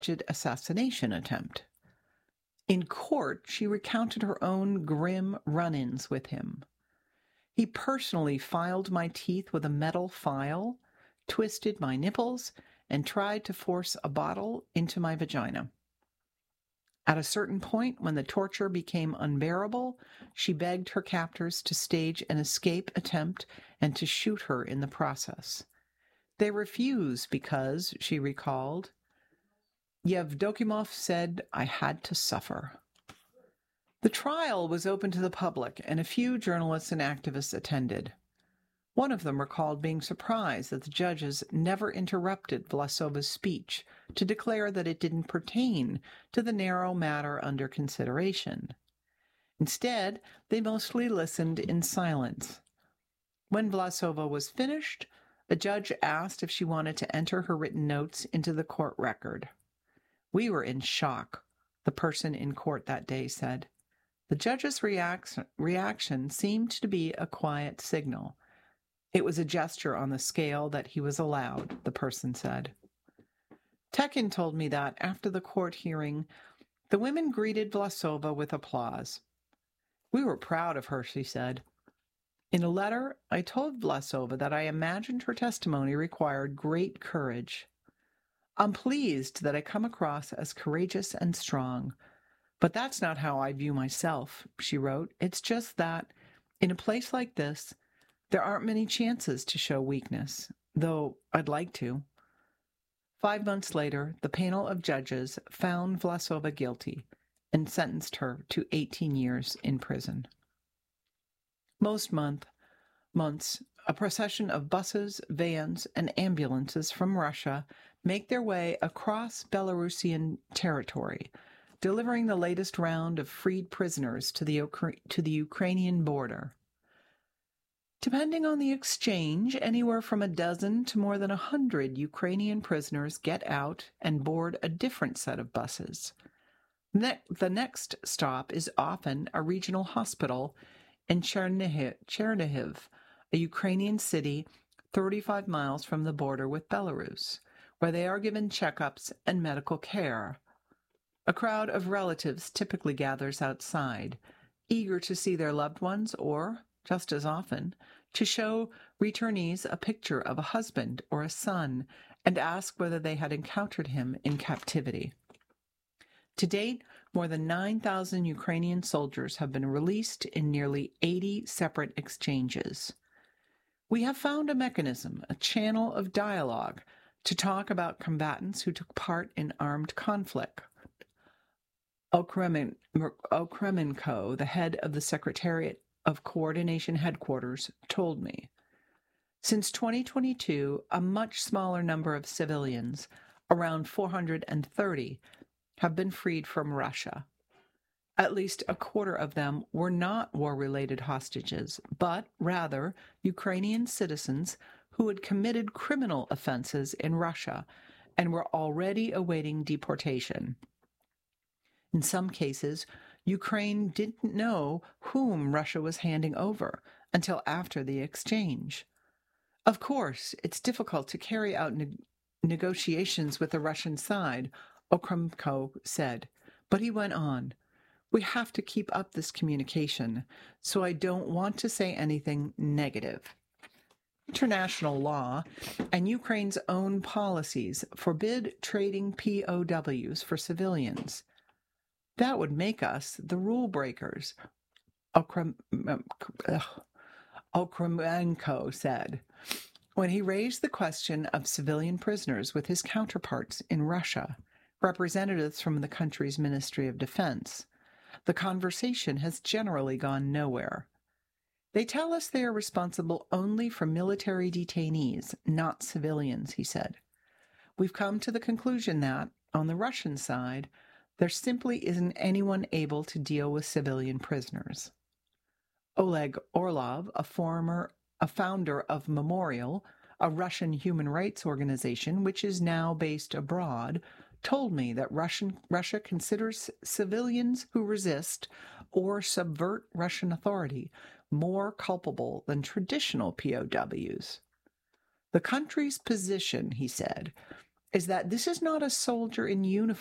assassination attempt. In court, she recounted her own grim run-ins with him. He personally filed my teeth with a metal file, twisted my nipples, and tried to force a bottle into my vagina. At a certain point, when the torture became unbearable, she begged her captors to stage an escape attempt and to shoot her in the process. They refused because, she recalled, Yevdokimov said I had to suffer. The trial was open to the public, and a few journalists and activists attended. One of them recalled being surprised that the judges never interrupted Vlasova's speech to declare that it didn't pertain to the narrow matter under consideration. Instead, they mostly listened in silence. When Vlasova was finished, a judge asked if she wanted to enter her written notes into the court record. We were in shock, the person in court that day said. The judge's reaction seemed to be a quiet signal. It was a gesture on the scale that he was allowed, the person said. Tekin told me that, after the court hearing, the women greeted Vlasova with applause. We were proud of her, she said. In a letter, I told Vlasova that I imagined her testimony required great courage. I'm pleased that I come across as courageous and strong. But that's not how I view myself, she wrote. It's just that, in a place like this, there aren't many chances to show weakness, though I'd like to. 5 months later, the panel of judges found Vlasova guilty and sentenced her to 18 years in prison. Most months, a procession of buses, vans, and ambulances from Russia make their way across Belarusian territory, delivering the latest round of freed prisoners to the Ukrainian border. Depending on the exchange, anywhere from a dozen to more than 100 Ukrainian prisoners get out and board a different set of buses. The next stop is often a regional hospital in Chernihiv, a Ukrainian city 35 miles from the border with Belarus, where they are given checkups and medical care. A crowd of relatives typically gathers outside, eager to see their loved ones or, just as often, to show returnees a picture of a husband or a son and ask whether they had encountered him in captivity. To date, more than 9,000 Ukrainian soldiers have been released in nearly 80 separate exchanges. We have found a mechanism, a channel of dialogue, to talk about combatants who took part in armed conflict. Okremenko, the head of the Secretariat of Coordination Headquarters, told me. Since 2022, a much smaller number of civilians, around 430, have been freed from Russia. At least a quarter of them were not war-related hostages, but rather Ukrainian citizens who had committed criminal offenses in Russia and were already awaiting deportation. In some cases, Ukraine didn't know whom Russia was handing over until after the exchange. Of course, it's difficult to carry out negotiations with the Russian side, Okremenko said, but he went on. We have to keep up this communication, so I don't want to say anything negative. International law and Ukraine's own policies forbid trading POWs for civilians. That would make us the rule breakers, Okremenko said. When he raised the question of civilian prisoners with his counterparts in Russia, representatives from the country's Ministry of Defense, the conversation has generally gone nowhere. They tell us they are responsible only for military detainees, not civilians, he said. We've come to the conclusion that, on the Russian side, there simply isn't anyone able to deal with civilian prisoners. Oleg Orlov, a founder of Memorial, a Russian human rights organization which is now based abroad, told me that Russia considers civilians who resist or subvert Russian authority more culpable than traditional POWs. The country's position, he said, is that this is not a soldier in uniform.